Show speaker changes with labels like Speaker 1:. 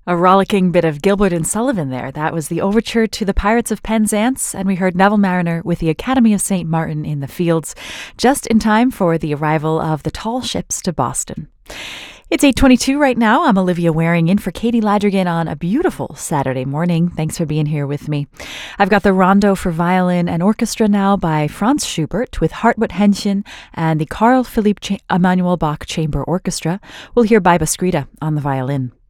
Speaker 1: A rollicking bit of Gilbert and Sullivan there. That was the overture to The Pirates of Penzance, and we heard Neville Marriner with the Academy of St. Martin in the Fields, just in time for the arrival of the tall ships to Boston. It's 8:22 right now. I'm Olivia Waring in for Katie Ladrigan on a beautiful Saturday morning. Thanks for being here with me. I've got the Rondo for Violin and Orchestra now by Franz Schubert with Hartmut Henschen and the Carl Philipp Emanuel Bach Chamber Orchestra. We'll hear Baiba Skrida on the violin.